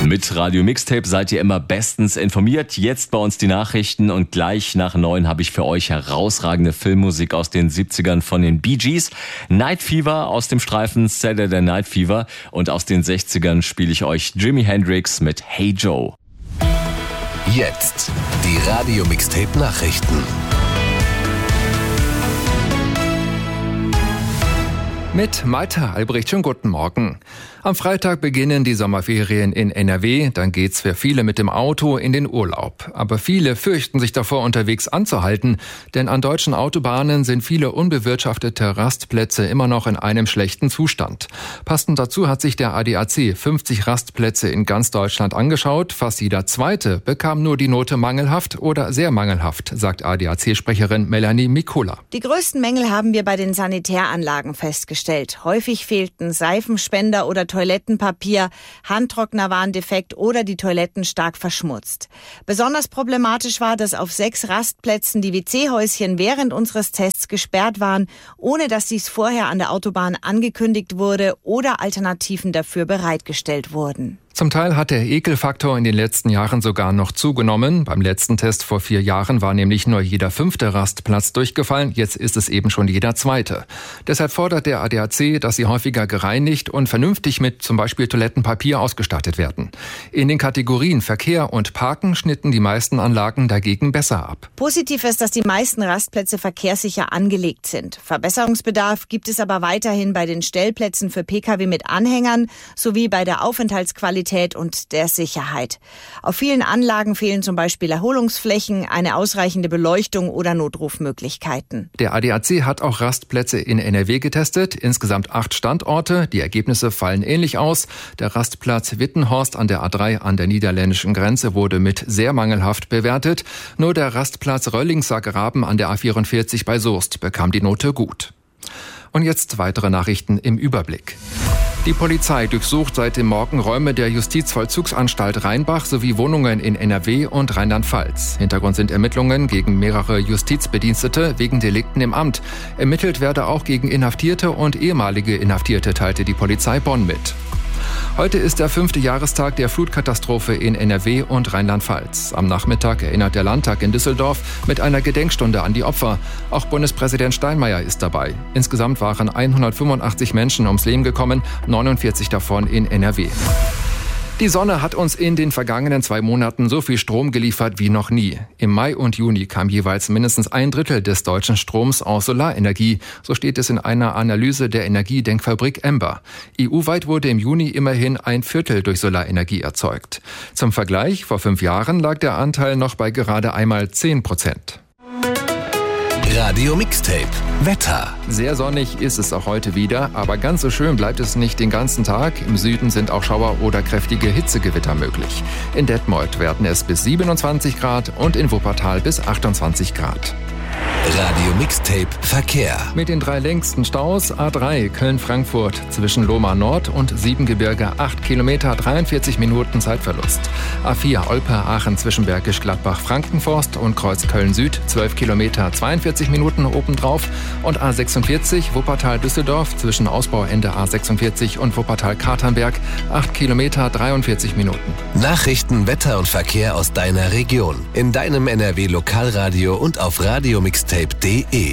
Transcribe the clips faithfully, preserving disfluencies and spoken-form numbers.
Mit Radio Mixtape seid ihr immer bestens informiert. Jetzt bei uns die Nachrichten und gleich nach neun habe ich für euch herausragende Filmmusik aus den siebzigern von den Bee Gees, Night Fever aus dem Streifen Saturday Night Fever und aus den sechzigern spiele ich euch Jimi Hendrix mit Hey Joe. Jetzt die Radio Mixtape Nachrichten. Mit Malte Albrecht, schönen guten Morgen. Am Freitag beginnen die Sommerferien in N R W, dann geht's für viele mit dem Auto in den Urlaub. Aber viele fürchten sich davor, unterwegs anzuhalten, denn an deutschen Autobahnen sind viele unbewirtschaftete Rastplätze immer noch in einem schlechten Zustand. Passend dazu hat sich der A D A C fünfzig Rastplätze in ganz Deutschland angeschaut. Fast jeder zweite bekam nur die Note mangelhaft oder sehr mangelhaft, sagt A D A C-Sprecherin Melanie Mikula. Die größten Mängel haben wir bei den Sanitäranlagen festgestellt. Häufig fehlten Seifenspender oder Toilettenpapier, Handtrockner waren defekt oder die Toiletten stark verschmutzt. Besonders problematisch war, dass auf sechs Rastplätzen die W C-Häuschen während unseres Tests gesperrt waren, ohne dass dies vorher an der Autobahn angekündigt wurde oder Alternativen dafür bereitgestellt wurden. Zum Teil hat der Ekelfaktor in den letzten Jahren sogar noch zugenommen. Beim letzten Test vor vier Jahren war nämlich nur jeder fünfte Rastplatz durchgefallen. Jetzt ist es eben schon jeder zweite. Deshalb fordert der A D A C, dass sie häufiger gereinigt und vernünftig mit zum Beispiel Toilettenpapier ausgestattet werden. In den Kategorien Verkehr und Parken schnitten die meisten Anlagen dagegen besser ab. Positiv ist, dass die meisten Rastplätze verkehrssicher angelegt sind. Verbesserungsbedarf gibt es aber weiterhin bei den Stellplätzen für Pkw mit Anhängern sowie bei der Aufenthaltsqualität und der Sicherheit. Auf vielen Anlagen fehlen zum Beispiel Erholungsflächen, eine ausreichende Beleuchtung oder Notrufmöglichkeiten. Der A D A C hat auch Rastplätze in N R W getestet, insgesamt acht Standorte. Die Ergebnisse fallen ähnlich aus. Der Rastplatz Wittenhorst an der A drei an der niederländischen Grenze wurde mit sehr mangelhaft bewertet. Nur der Rastplatz Röllingser Graben an der A vierundvierzig bei Soest bekam die Note gut. Und jetzt weitere Nachrichten im Überblick. Die Polizei durchsucht seit dem Morgen Räume der Justizvollzugsanstalt Rheinbach sowie Wohnungen in N R W und Rheinland-Pfalz. Hintergrund sind Ermittlungen gegen mehrere Justizbedienstete wegen Delikten im Amt. Ermittelt werde auch gegen Inhaftierte und ehemalige Inhaftierte, teilte die Polizei Bonn mit. Heute ist der fünfte Jahrestag der Flutkatastrophe in N R W und Rheinland-Pfalz. Am Nachmittag erinnert der Landtag in Düsseldorf mit einer Gedenkstunde an die Opfer. Auch Bundespräsident Steinmeier ist dabei. Insgesamt waren hundertfünfundachtzig Menschen ums Leben gekommen, neunundvierzig davon in N R W. Die Sonne hat uns in den vergangenen zwei Monaten so viel Strom geliefert wie noch nie. Im Mai und Juni kam jeweils mindestens ein Drittel des deutschen Stroms aus Solarenergie. So steht es in einer Analyse der Energiedenkfabrik Ember. E U-weit wurde im Juni immerhin ein Viertel durch Solarenergie erzeugt. Zum Vergleich, vor fünf Jahren lag der Anteil noch bei gerade einmal zehn Prozent. Radio Mixtape Wetter. Sehr sonnig ist es auch heute wieder, aber ganz so schön bleibt es nicht den ganzen Tag. Im Süden sind auch Schauer oder kräftige Hitzegewitter möglich. In Detmold werden es bis siebenundzwanzig Grad und in Wuppertal bis achtundzwanzig Grad. Radio Mixtape Verkehr. Mit den drei längsten Staus A drei Köln-Frankfurt zwischen Lohmar Nord und Siebengebirge acht Kilometer, dreiundvierzig Minuten Zeitverlust. A vier Olpe-Aachen zwischen Bergisch Gladbach-Frankenforst und Kreuz Köln-Süd zwölf Kilometer, zweiundvierzig Minuten obendrauf. Und A sechsundvierzig Wuppertal-Düsseldorf zwischen Ausbauende A sechsundvierzig und Wuppertal-Katernberg acht Kilometer, dreiundvierzig Minuten. Nachrichten, Wetter und Verkehr aus deiner Region. In deinem N R W-Lokalradio und auf Radio Mixtape punkt de.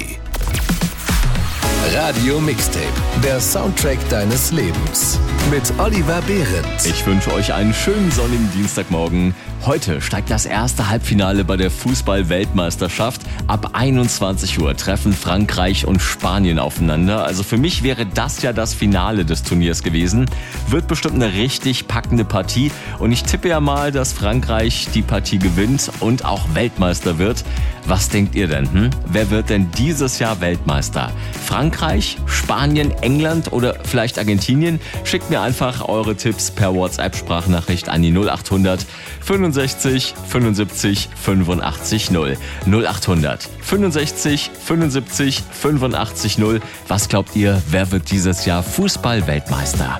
Radio Mixtape, der Soundtrack deines Lebens. Mit Oliver Behrendt. Ich wünsche euch einen schönen sonnigen Dienstagmorgen. Heute steigt das erste Halbfinale bei der Fußball-Weltmeisterschaft. Ab einundzwanzig Uhr treffen Frankreich und Spanien aufeinander. Also für mich wäre das ja das Finale des Turniers gewesen. Wird bestimmt eine richtig packende Partie. Und ich tippe ja mal, dass Frankreich die Partie gewinnt und auch Weltmeister wird. Was denkt ihr denn? Hm? Wer wird denn dieses Jahr Weltmeister? Frankreich, Spanien, England oder vielleicht Argentinien? Schickt mir einfach eure Tipps per WhatsApp-Sprachnachricht an die null achthundert fünfundsechzig fünfundsiebzig fünfundachtzig null. null achthundert fünfundsechzig fünfundsiebzig fünfundachtzig null. Was glaubt ihr, wer wird dieses Jahr Fußball-Weltmeister?